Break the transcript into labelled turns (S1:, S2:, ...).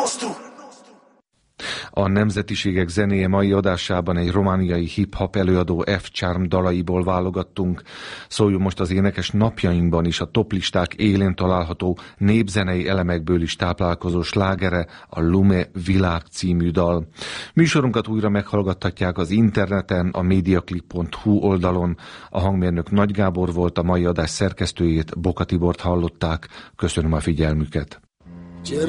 S1: A Nemzetiségek zenéje mai adásában egy romániai hip-hop előadó F-Charm dalaiból válogattunk. Szóljon most az énekes napjainkban is a toplisták élén található népzenei elemekből is táplálkozó slágere, a Lume Világ című dal. Műsorunkat újra meghallgathatják az interneten, a mediaclip.hu oldalon. A hangmérnök Nagy Gábor volt, a mai adás szerkesztőjét, Boka Tibort hallották. Köszönöm a figyelmüket.